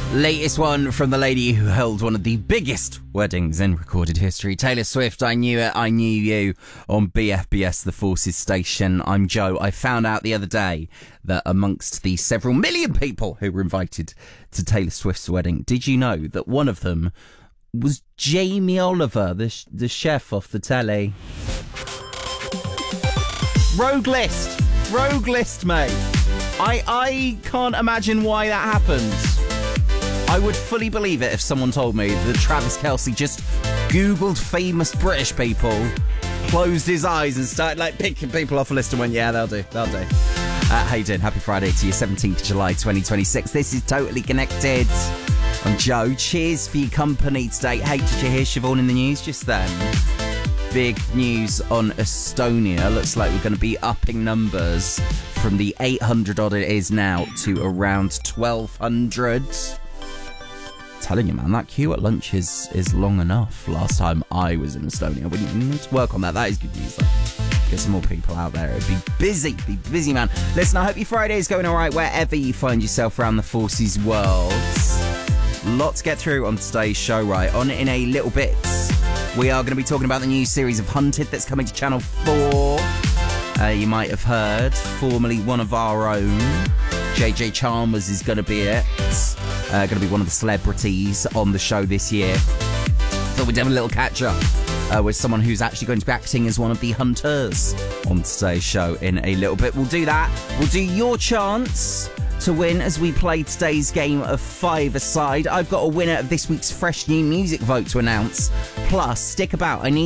Latest one from the lady who held one of the biggest weddings in recorded history. Taylor Swift, I Knew It, I Knew You on BFBS, the Forces station. I'm Joe. I found out the other day that amongst the several million people who were invited to Taylor Swift's wedding, did you know that one of them was Jamie Oliver, the chef off the telly? Rogue list, mate. I can't imagine why that happens. I would fully believe it if someone told me that Travis Kelce just Googled famous British people, closed his eyes and started picking people off a list and went, yeah, they'll do. How you doing? Happy Friday to you, 17th July 2026. This is Totally Connected. I'm Joe. Cheers for your company today. Hey, did you hear Siobhan in the news just then? Big news on Estonia. Looks like we're going to be upping numbers from the 800 odd it is now to around 1,200. Telling you, man, that queue at lunch is long enough. Last time I was in Estonia, we need to work on that. That is good news. Get some more people out there. It'd be busy, man. Listen, I hope your Friday is going all right wherever you find yourself around the Forces world. Lot to get through on today's show, right? On in a little bit, we are going to be talking about the new series of Hunted that's coming to Channel 4. You might have heard, formerly one of our own. JJ Chalmers is going to be it. Going to be one of the celebrities on the show this year. So we're doing a little catch-up with someone who's actually going to be acting as one of the hunters on today's show in a little bit. We'll do that. We'll do your chance to win as we play today's game of five-a-side. I've got a winner of this week's fresh new music vote to announce. Plus, stick about. I need